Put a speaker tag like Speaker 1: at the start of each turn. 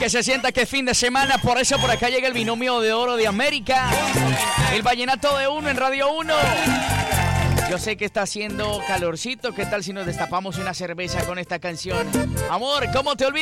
Speaker 1: que se sienta que es fin de semana. Por eso por acá llega el binomio de oro de América. El vallenato de uno en Radio 1. Yo sé que está haciendo calorcito. ¿Qué tal si nos destapamos una cerveza con esta canción? Amor, ¿cómo te olvidas?